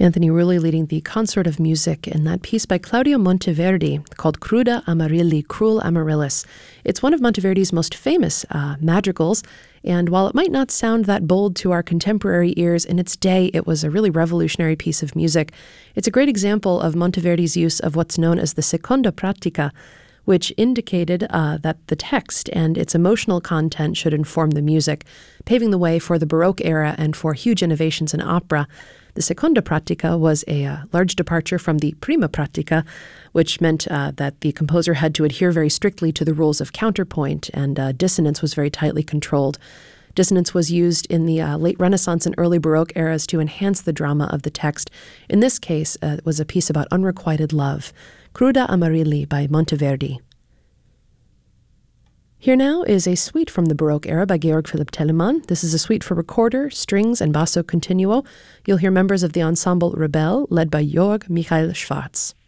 Anthony Rulli leading the Consort of Music in that piece by Claudio Monteverdi called Cruda Amarilli, Cruel Amaryllis. It's one of Monteverdi's most famous madrigals, and while it might not sound that bold to our contemporary ears, in its day it was a really revolutionary piece of music. It's a great example of Monteverdi's use of what's known as the seconda pratica, which indicated that the text and its emotional content should inform the music, paving the way for the Baroque era and for huge innovations in opera. The seconda pratica was a large departure from the prima pratica, which meant that the composer had to adhere very strictly to the rules of counterpoint, and dissonance was very tightly controlled. Dissonance was used in the late Renaissance and early Baroque eras to enhance the drama of the text. In this case, it was a piece about unrequited love. Cruda Amarilli by Monteverdi. Here now is a suite from the Baroque era by Georg Philipp Telemann. This is a suite for recorder, strings, and basso continuo. You'll hear members of the ensemble Rebell, led by Georg Michael Schwarz.